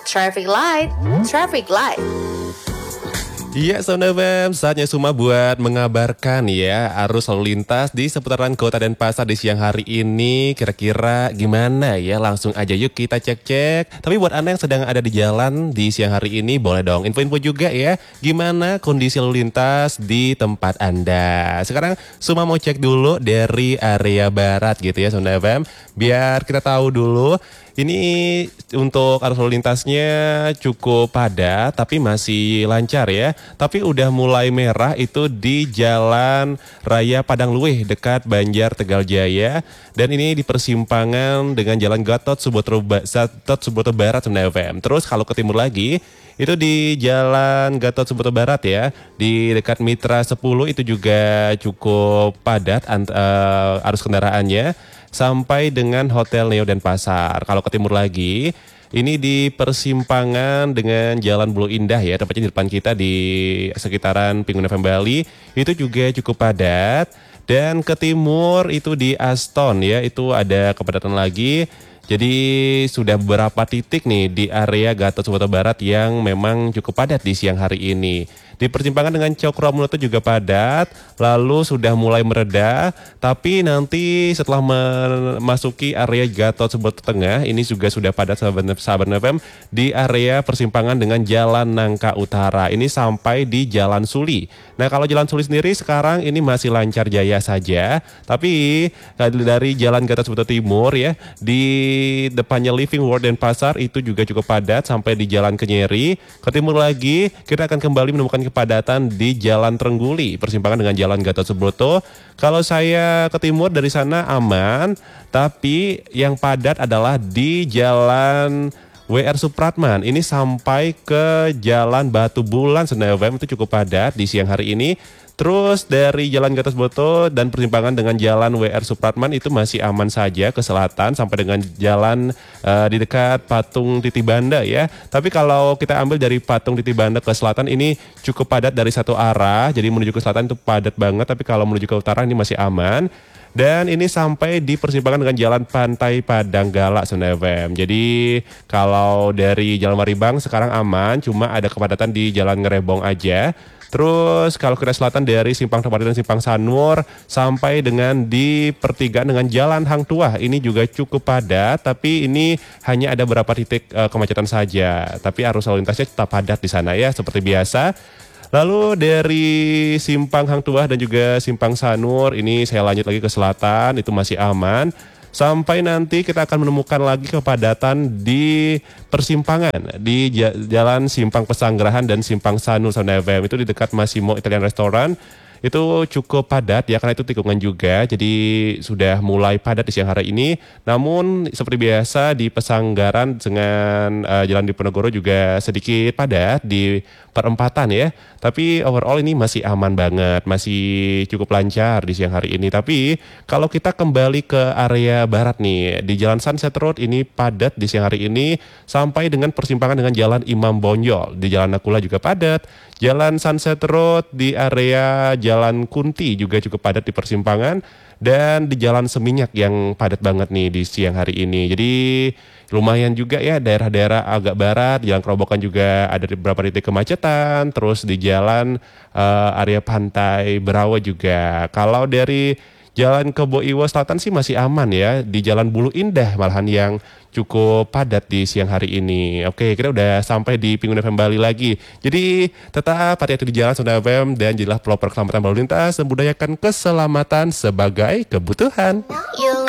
Traffic light, traffic light. Iya Sound FM, saatnya Suma buat mengabarkan ya arus lalu lintas di seputaran Kota Denpasar di siang hari ini. Kira-kira gimana ya? Langsung aja yuk kita cek-cek. Tapi buat Anda yang sedang ada di jalan di siang hari ini, boleh dong info-info juga ya. Gimana kondisi lalu lintas di tempat Anda. Sekarang Suma mau cek dulu dari area barat gitu ya Sound FM. Biar kita tahu dulu. Ini untuk arus lalu lintasnya cukup padat tapi masih lancar ya. Tapi udah mulai merah itu di Jalan Raya Padang Luwih dekat Banjar Tegal Jaya. Dan ini di persimpangan dengan Jalan Gatot Subroto Barat FM. Terus kalau ke timur lagi itu di Jalan Gatot Subroto Barat ya. Di dekat Mitra 10 itu juga cukup padat arus kendaraannya. Sampai dengan Hotel Neo Denpasar. Kalau ke timur lagi, ini di persimpangan dengan Jalan Bulu Indah ya, tepatnya di depan kita di sekitaran Pingun FM Bali, itu juga cukup padat. Dan ke timur itu di Aston ya, itu ada kepadatan lagi. Jadi sudah beberapa titik nih di area Gatot Subroto Barat yang memang cukup padat di siang hari ini. Di persimpangan dengan Cokroaminoto juga padat, lalu sudah mulai mereda, tapi nanti setelah memasuki area Gatot Subroto Tengah, ini juga sudah padat sahabat FM di area persimpangan dengan Jalan Nangka Utara. Ini sampai di Jalan Suli. Nah kalau Jalan Suli sendiri sekarang ini masih lancar jaya saja, tapi dari Jalan Gatot Subroto Timur ya, di depannya Living World Denpasar itu juga cukup padat sampai di Jalan Kenyeri. Ke timur lagi, kita akan kembali menemukan kepadatan di Jalan Trengguli, persimpangan dengan Jalan Gatot Subroto. Kalau saya ke timur dari sana aman, tapi yang padat adalah di Jalan WR Supratman. Ini sampai ke Jalan Batu Bulan Senewem itu cukup padat di siang hari ini. Terus dari Jalan Gatot Subroto dan persimpangan dengan Jalan WR Supratman itu masih aman saja ke selatan sampai dengan jalan di dekat Patung Titibanda ya. Tapi kalau kita ambil dari Patung Titibanda ke selatan ini cukup padat dari satu arah. Jadi menuju ke selatan itu padat banget, tapi kalau menuju ke utara ini masih aman. Dan ini sampai di persimpangan dengan Jalan Pantai Padang Galak FM. Jadi kalau dari Jalan Maribang sekarang aman, cuma ada kepadatan di Jalan Ngerebong aja. Terus kalau ke selatan dari Simpang Tepati dan Simpang Sanur sampai dengan di pertigaan dengan Jalan Hang Tuah ini juga cukup padat, tapi ini hanya ada beberapa titik kemacetan saja. Tapi arus lalu lintasnya tetap padat di sana ya seperti biasa. Lalu dari Simpang Hang Tuah dan juga Simpang Sanur ini saya lanjut lagi ke selatan itu masih aman. Sampai nanti kita akan menemukan lagi kepadatan di persimpangan di Jalan Simpang Pesanggerahan dan Simpang Sanur FM itu di dekat Massimo Italian Restaurant. Itu cukup padat ya karena itu tikungan juga, jadi sudah mulai padat di siang hari ini. Namun seperti biasa di Pesanggaran dengan Jalan Diponegoro juga sedikit padat di perempatan ya. Tapi overall ini masih aman banget, masih cukup lancar di siang hari ini. Tapi kalau kita kembali ke area barat nih, di Jalan Sunset Road ini padat di siang hari ini sampai dengan persimpangan dengan Jalan Imam Bonjol. Di Jalan Nakula juga padat. Jalan Sunset Road di area Jalan Kunti juga cukup padat di persimpangan. Dan di Jalan Seminyak yang padat banget nih di siang hari ini. Jadi lumayan juga ya daerah-daerah agak barat. Jalan Kerobokan juga ada beberapa titik kemacetan. Terus di jalan area Pantai Berawa juga. Kalau dari Jalan Kebo Iwo Selatan sih masih aman ya. Di Jalan Bulu Indah malahan yang cukup padat di siang hari ini. Oke, kita udah sampai di Pingun FM Bali lagi. Jadi tetap hati-hati di jalan Sound FM dan jadilah pelopor keselamatan lalu lintas dan budayakan keselamatan sebagai kebutuhan.